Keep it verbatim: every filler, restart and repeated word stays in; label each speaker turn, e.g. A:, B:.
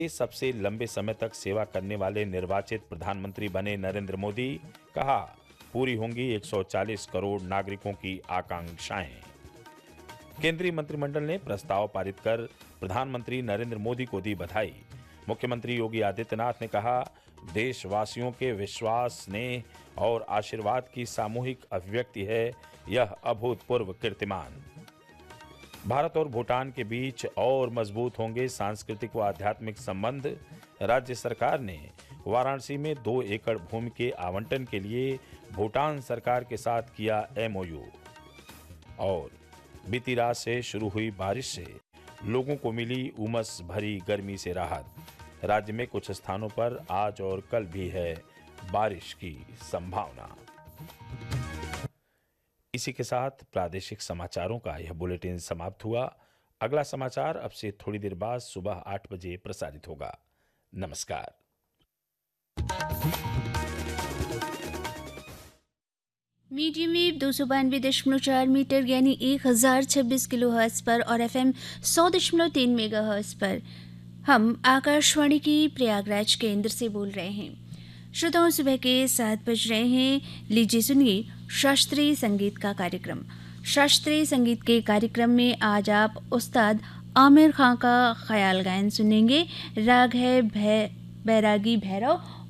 A: सबसे लंबे समय तक सेवा करने वाले निर्वाचित प्रधानमंत्री बने नरेंद्र मोदी। कहा, पूरी होंगी एक सौ चालीस करोड़ नागरिकों की आकांक्षाएं। केंद्रीय मंत्रिमंडल ने प्रस्ताव पारित कर प्रधानमंत्री नरेंद्र मोदी को दी बधाई। मुख्यमंत्री योगी आदित्यनाथ ने कहा, देशवासियों के विश्वास, स्नेह और आशीर्वाद की सामूहिक अभिव्यक्ति है यह अभूतपूर्व कीर्तिमान। भारत और भूटान के बीच और मजबूत होंगे सांस्कृतिक व आध्यात्मिक संबंध। राज्य सरकार ने वाराणसी में दो एकड़ भूमि के आवंटन के लिए भूटान सरकार के साथ किया एमओयू। और बीती रात से शुरू हुई बारिश से लोगों को मिली उमस भरी गर्मी से राहत। राज्य में कुछ स्थानों पर आज और कल भी है बारिश की संभावना। इसी के साथ प्रादेशिक समाचारों का यह बुलेटिन समाप्त हुआ। अगला समाचार अब से थोड़ी देर बाद सुबह आठ बजे प्रसारित होगा। नमस्कार।
B: मीडियम वेव दो सौ बानवे दशमलव चार मीटर यानी एक हजार छब्बीस किलो हर्ट्ज पर और एफ एम सौ दशमलव तीन मेगा हर्ट्ज पर हम आकाशवाणी की प्रयागराज केंद्र से बोल रहे हैं। श्रोताओं, सुबह के सात बज रहे हैं। लीजिए सुनिए शास्त्रीय संगीत का कार्यक्रम। शास्त्रीय संगीत के कार्यक्रम में आज आप उस्ताद आमिर खां का ख्याल गायन सुनेंगे। राग है भै बैरागी भैरव